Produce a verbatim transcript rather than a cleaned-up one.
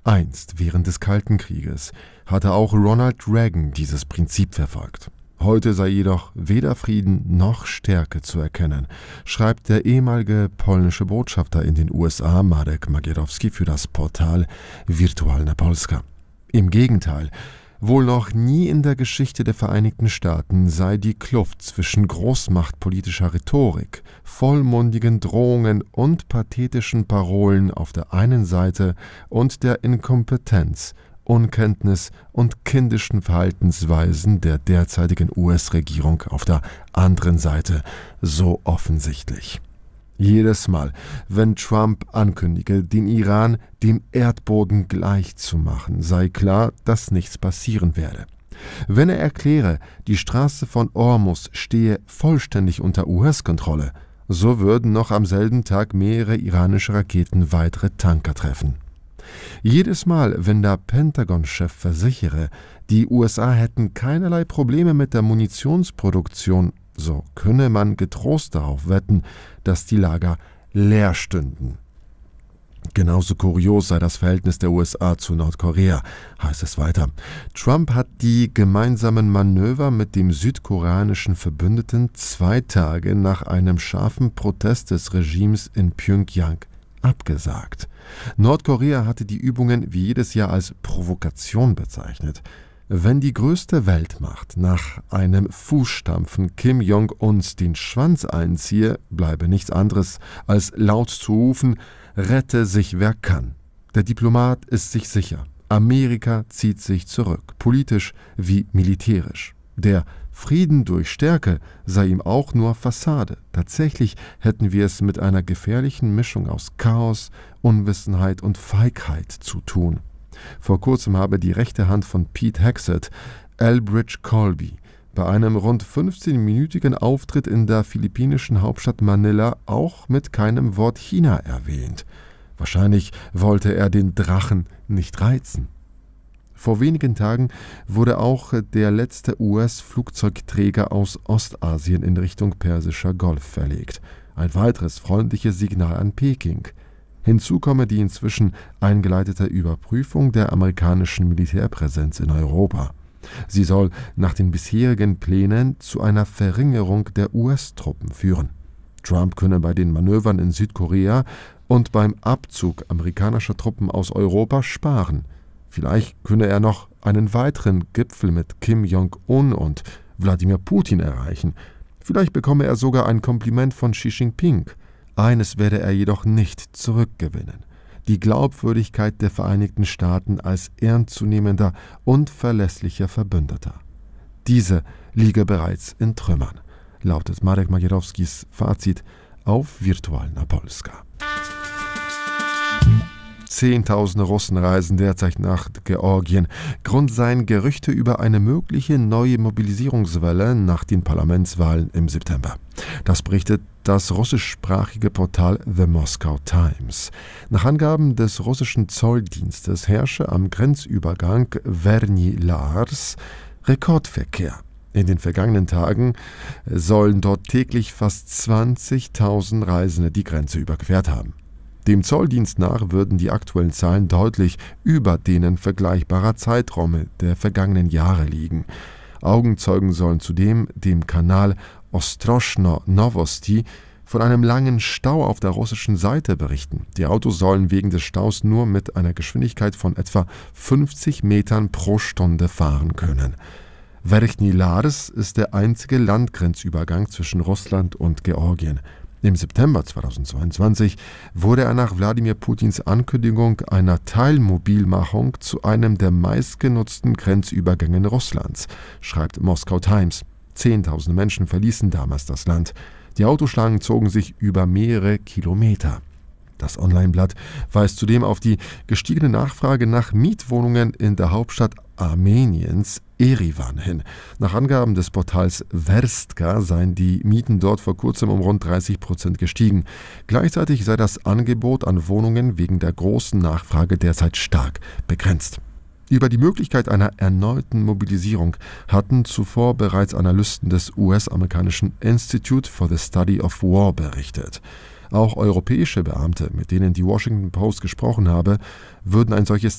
Einst, während des Kalten Krieges, hatte auch Ronald Reagan dieses Prinzip verfolgt. Heute sei jedoch weder Frieden noch Stärke zu erkennen, schreibt der ehemalige polnische Botschafter in den U S A Marek Magierowski für das Portal Wirtualna Polska. Im Gegenteil, wohl noch nie in der Geschichte der Vereinigten Staaten sei die Kluft zwischen großmachtpolitischer Rhetorik, vollmundigen Drohungen und pathetischen Parolen auf der einen Seite und der Inkompetenz, Unkenntnis und kindischen Verhaltensweisen der derzeitigen U S-Regierung auf der anderen Seite so offensichtlich. Jedes Mal, wenn Trump ankündige, den Iran dem Erdboden gleichzumachen, sei klar, dass nichts passieren werde. Wenn er erkläre, die Straße von Hormuz stehe vollständig unter U S-Kontrolle, so würden noch am selben Tag mehrere iranische Raketen weitere Tanker treffen. Jedes Mal, wenn der Pentagon-Chef versichere, die U S A hätten keinerlei Probleme mit der Munitionsproduktion, so könne man getrost darauf wetten, dass die Lager leer stünden. Genauso kurios sei das Verhältnis der U S A zu Nordkorea, heißt es weiter. Trump hat die gemeinsamen Manöver mit dem südkoreanischen Verbündeten zwei Tage nach einem scharfen Protest des Regimes in Pjöngjang abgesagt. Nordkorea hatte die Übungen wie jedes Jahr als Provokation bezeichnet. Wenn die größte Weltmacht nach einem Fußstampfen Kim Jong-uns den Schwanz einziehe, bleibe nichts anderes, als laut zu rufen, rette sich wer kann. Der Diplomat ist sich sicher. Amerika zieht sich zurück, politisch wie militärisch. Der Frieden durch Stärke sei ihm auch nur Fassade. Tatsächlich hätten wir es mit einer gefährlichen Mischung aus Chaos, Unwissenheit und Feigheit zu tun. Vor kurzem habe die rechte Hand von Pete Hegseth, Elbridge Colby, bei einem rund fünfzehnminütigen Auftritt in der philippinischen Hauptstadt Manila auch mit keinem Wort China erwähnt. Wahrscheinlich wollte er den Drachen nicht reizen. Vor wenigen Tagen wurde auch der letzte U S-Flugzeugträger aus Ostasien in Richtung Persischer Golf verlegt. Ein weiteres freundliches Signal an Peking. Hinzu komme die inzwischen eingeleitete Überprüfung der amerikanischen Militärpräsenz in Europa. Sie soll nach den bisherigen Plänen zu einer Verringerung der U S-Truppen führen. Trump könne bei den Manövern in Südkorea und beim Abzug amerikanischer Truppen aus Europa sparen. Vielleicht könne er noch einen weiteren Gipfel mit Kim Jong-un und Wladimir Putin erreichen. Vielleicht bekomme er sogar ein Kompliment von Xi Jinping. Eines werde er jedoch nicht zurückgewinnen: die Glaubwürdigkeit der Vereinigten Staaten als ernstzunehmender und verlässlicher Verbündeter. Diese liege bereits in Trümmern, lautet Marek Magierowskis Fazit auf Wirtualna Polska. Zehntausende Russen reisen derzeit nach Georgien. Grund seien Gerüchte über eine mögliche neue Mobilisierungswelle nach den Parlamentswahlen im September. Das berichtet das russischsprachige Portal The Moscow Times. Nach Angaben des russischen Zolldienstes herrsche am Grenzübergang Verny Lars Rekordverkehr. In den vergangenen Tagen sollen dort täglich fast zwanzigtausend Reisende die Grenze überquert haben. Dem Zolldienst nach würden die aktuellen Zahlen deutlich über denen vergleichbarer Zeiträume der vergangenen Jahre liegen. Augenzeugen sollen zudem dem Kanal Ostroschno Novosti von einem langen Stau auf der russischen Seite berichten. Die Autos sollen wegen des Staus nur mit einer Geschwindigkeit von etwa fünfzig Metern pro Stunde fahren können. Verchny Lars ist der einzige Landgrenzübergang zwischen Russland und Georgien. Im September zweitausendzweiundzwanzig wurde er nach Wladimir Putins Ankündigung einer Teilmobilmachung zu einem der meistgenutzten Grenzübergänge Russlands, schreibt Moscow Times. Zehntausende Menschen verließen damals das Land. Die Autoschlangen zogen sich über mehrere Kilometer. Das Online-Blatt weist zudem auf die gestiegene Nachfrage nach Mietwohnungen in der Hauptstadt Armeniens, Erivan, hin. Nach Angaben des Portals Verstka seien die Mieten dort vor kurzem um rund dreißig Prozent gestiegen. Gleichzeitig sei das Angebot an Wohnungen wegen der großen Nachfrage derzeit stark begrenzt. Über die Möglichkeit einer erneuten Mobilisierung hatten zuvor bereits Analysten des U S-amerikanischen Institute for the Study of War berichtet. Auch europäische Beamte, mit denen die Washington Post gesprochen habe, würden ein solches